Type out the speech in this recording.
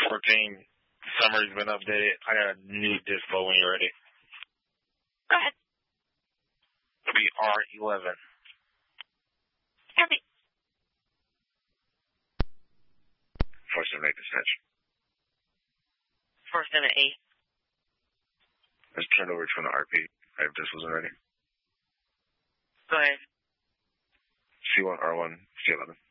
14 summary's been updated. I got a new dispo when you're ready. Go ahead. It'll be R11. Copy. 478 dispatch. 478. Let's turn over to an RP. If this wasn't ready. Go ahead. C1, R1, C11.